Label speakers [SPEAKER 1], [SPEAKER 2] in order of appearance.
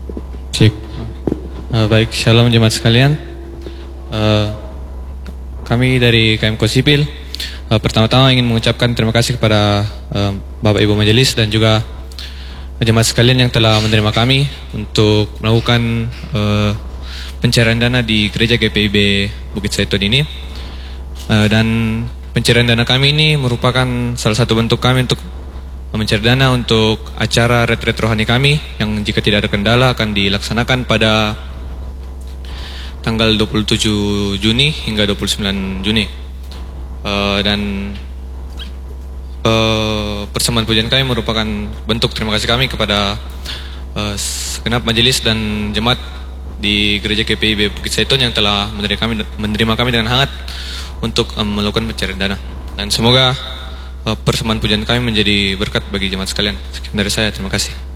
[SPEAKER 1] Cik. Baik, shalom jemaat sekalian. Kami dari KM Kosipil pertama-tama ingin mengucapkan terima kasih kepada Bapak Ibu Majelis dan juga jemaat sekalian yang telah menerima kami untuk melakukan pencairan dana di Gereja GPIB Bukit Zaitun ini. Dan pencairan dana kami ini merupakan salah satu bentuk kami untuk mencair dana untuk acara retret rohani kami yang jika tidak ada kendala akan dilaksanakan pada tanggal 27 Juni hingga 29 Juni. Dan persembahan pujian kami merupakan bentuk terima kasih kami kepada segenap majelis dan jemaat di Gereja GPIB Bukit Zaitun yang telah menerima kami dengan hangat untuk melakukan pencairan dana. Dan semoga persembahan pujian kami menjadi berkat bagi jemaat sekalian. Sekian dari saya, terima kasih.